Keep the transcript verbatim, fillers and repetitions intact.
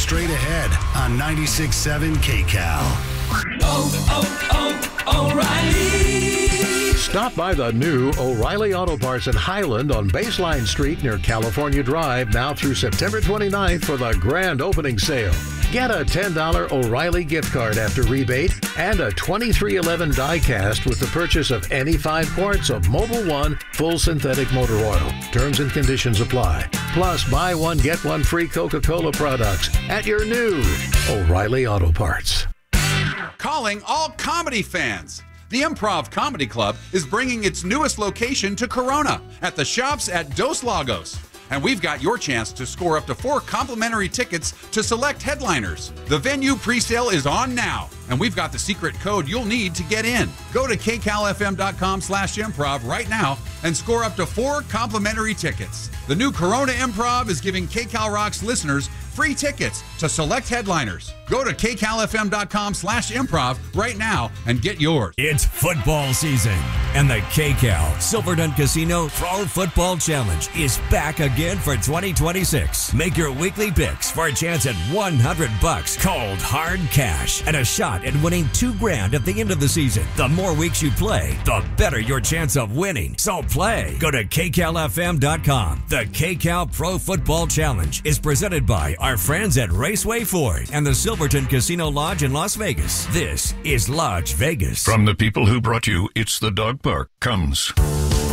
straight ahead on ninety-six point seven K C A L. Oh, oh, oh, O'Reilly. Stop by the new O'Reilly Auto Parts in Highland on Baseline Street near California Drive now through September twenty-ninth for the grand opening sale. Get a ten dollars O'Reilly gift card after rebate and a twenty-three eleven die cast with the purchase of any five quarts of Mobil One full synthetic motor oil. Terms and conditions apply. Plus, buy one, get one free Coca-Cola products at your new O'Reilly Auto Parts. Calling all comedy fans. The Improv Comedy Club is bringing its newest location to Corona at the Shops at Dos Lagos. And we've got your chance to score up to four complimentary tickets to select headliners. The venue presale is on now, and we've got the secret code you'll need to get in. Go to K C A L F M dot com slash improv right now and score up to four complimentary tickets. The new Corona Improv is giving K C A L Rocks listeners free tickets to select headliners. Go to K C A L F M dot com slash improv right now and get yours. It's football season, and the K C A L Silverton Casino Pro Football Challenge is back again for twenty twenty-six. Make your weekly picks for a chance at one hundred bucks cold hard cash and a shot at winning two grand at the end of the season. The more weeks you play, the better your chance of winning. So play. Go to K C A L F M dot com. The K C A L Pro Football Challenge is presented by our friends at Raceway Ford and the Silverton Casino Lodge in Las Vegas. This is Lodge Vegas. From the people who brought you It's the Dog Park comes